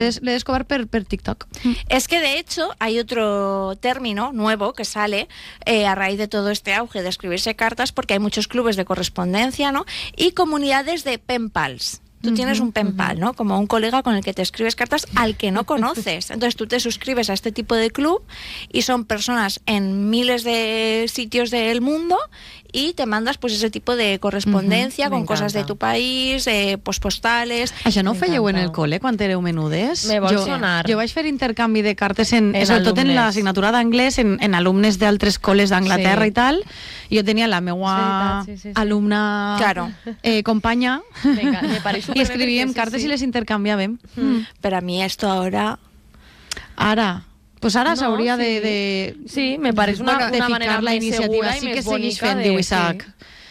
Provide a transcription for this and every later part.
L'he descobert per TikTok. Es que de hecho hay otro término nuevo que sale a raíz de todo este auge de escribirse cartas, porque hay muchos clubes de correspondencia, ¿no? Y comunidades de pen pals. Tú tienes un pen pal, ¿no? Como un colega con el que te escribes cartas al que no conoces. Entonces tú te suscribes a este tipo de club y son personas en miles de sitios del mundo y te mandas pues ese tipo de correspondencia con cosas de tu país, pues postales. Això no ho fèieu en el col·le quan éreu menudes? Me vol sonar. Jo vaig fer intercanvi de cartes, sobretot en l'assignatura d'anglès, en alumnes d'altres col·les d'Anglaterra i tal. Jo tenia la meva alumna companya i escrivíem cartes i les intercanviàvem. Per a mi esto ahora... Ara... Pues ara s'hauria de... Sí, me parece una manera la més iniciativa. segura Sí i que més seguís bonica fent, diu Isaac.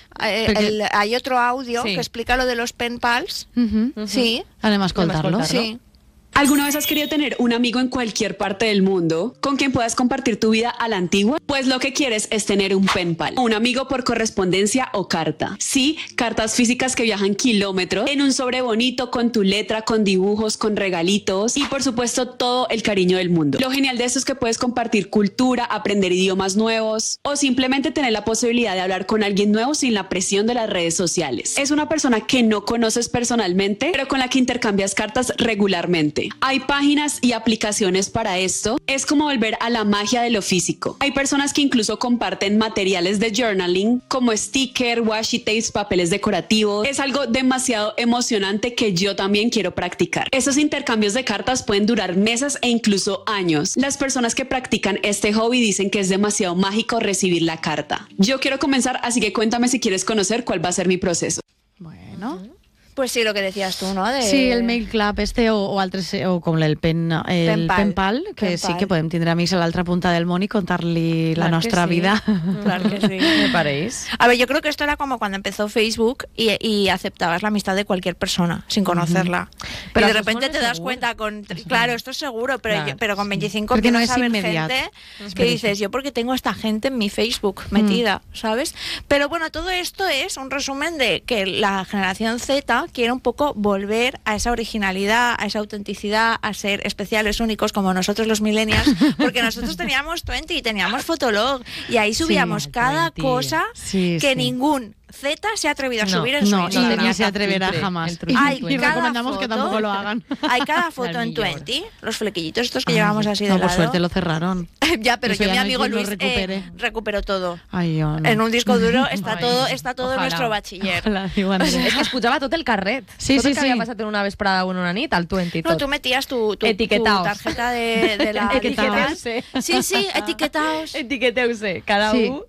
Hay otro audio que explica lo de los pen pals. Sí. Anem a escoltar-lo. Sí. ¿Alguna vez has querido tener un amigo en cualquier parte del mundo con quien puedas compartir tu vida a la antigua? Pues lo que quieres es tener un pen pal, un amigo por correspondencia o carta. Sí, cartas físicas que viajan kilómetros en un sobre bonito con tu letra, con dibujos, con regalitos y por supuesto todo el cariño del mundo. Lo genial de esto es que puedes compartir cultura, aprender idiomas nuevos o simplemente tener la posibilidad de hablar con alguien nuevo sin la presión de las redes sociales. Es una persona que no conoces personalmente, pero con la que intercambias cartas regularmente. Hay páginas y aplicaciones para esto. Es como volver a la magia de lo físico. Hay personas que incluso comparten materiales de journaling como sticker, washi tapes, papeles decorativos. Es algo demasiado emocionante que yo también quiero practicar. Esos intercambios de cartas pueden durar meses e incluso años. Las personas que practican este hobby dicen que es demasiado mágico recibir la carta. Yo quiero comenzar, así que cuéntame si quieres conocer cuál va a ser mi proceso. Bueno... Pues sí, lo que decías tú, ¿no? Sí, el Mail Club o altres, o com el pen pal, que sí que podem tindre amics a l'altra punta del món y contar-li la nostra vida. Claro que sí. Me parece. A ver, yo creo que esto era como cuando empezó Facebook y aceptabas la amistad de cualquier persona sin conocerla. Pero de repente te das cuenta con... Claro, esto es seguro, pero con 25 porque no empiezas es a ver inmediato. gente que dices, yo porque tengo a esta gente en mi Facebook metida, ¿sabes? Pero bueno, todo esto es un resumen de que la generación Z quiere un poco volver a esa originalidad, a esa autenticidad, a ser especiales, únicos como nosotros los millennials, porque nosotros teníamos 20 y teníamos Fotolog y ahí subíamos cada cosa que ningún Z se ha atrevido a subir en su Instagram. No, ni se atreverá jamás. Y recomendamos que tampoco lo hagan. Hay cada foto en 20, los flequillitos estos que llevamos así de lado. Por suerte lo cerraron. Ya, pero eso yo, mi ya amigo no Luis, recuperó todo. Ai, jo no. En un disco duro está todo en nuestro bachiller. És que es pujava tot el carret. Tot el que havia passat en una vesprada o en una nit, al 20 i tot. No, tú metías tu tarjeta de la... Etiquetaos-se. Sí, etiquetaos. Etiqueteu-se. Cada un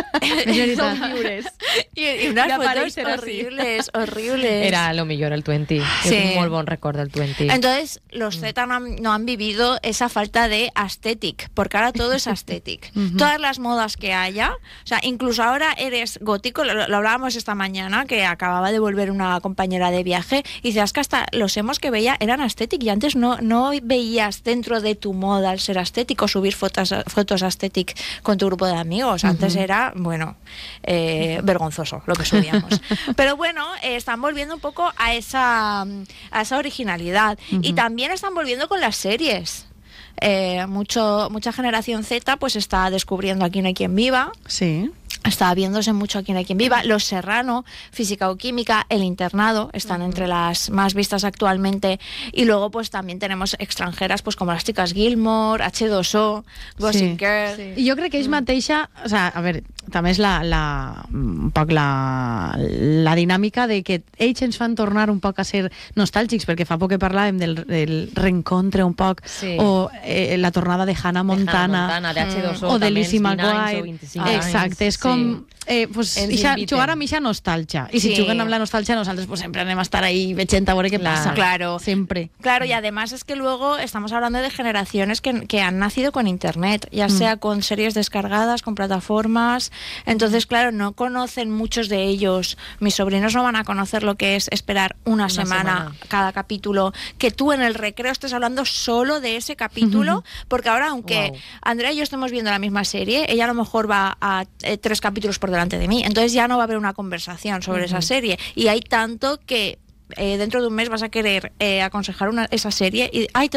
som lliures. Y unas fotos horribles. Era lo millor el 20. Sí. Es un molt bon record del 20. Entonces, los Z no han vivido esa falta de aesthetic, porque ahora todo es aesthetic. Todas las modas que haya, o sea, incluso ahora eres gótico, lo hablábamos esta mañana, que acababa de volver una compañera de viaje, y decías que hasta los emos que veía eran aesthetic, y antes no veías dentro de tu moda el ser estético, subir fotos aesthetic con tu grupo de amigos. Antes era, bueno, vergonzoso lo que subíamos. Pero bueno, están volviendo un poco a esa originalidad. Y también están volviendo con las series. Mucha generación Z pues está descubriendo Aquí no hay quien viva. Sí. Está viéndose mucho Aquí no hay quien viva. Los Serrano, Física o Química, El Internado están entre las más vistas actualmente. Y luego pues también tenemos extranjeras pues como las chicas Gilmore, H2O, Gossip Girl. Sí. I jo crec que ells mateixa, o sea, a veure, també és un poc la dinàmica de que ells ens fan tornar un poc a ser nostàlgics, perquè fa poc que parlàvem del reencontre un poc, o la tornada de Hannah Montana, de H2O, o de Lizzie McGuire. Exacte, és com jugar amb eixa nostàlgia. I si juguen amb la nostàlgia, nosaltres pues sempre anem a estar ahí veient a veure qué pasa. Claro. Siempre. Claro, y además es que luego estamos hablando de generaciones que han nacido con internet, ya sea con series descargadas, con plataformas. Entonces, claro, no conocen muchos de ellos. Mis sobrinos no van a conocer lo que es esperar una semana cada capítulo, que tú en el recreo estés hablando solo de ese capítulo, porque ahora, aunque Andrea y yo estemos viendo la misma serie, ella a lo mejor va a 3 capítulos por delante de mí, entonces ya no va a haber una conversación sobre esa serie, y hay tanto que dentro de un mes vas a querer aconsejar esa serie y, ay,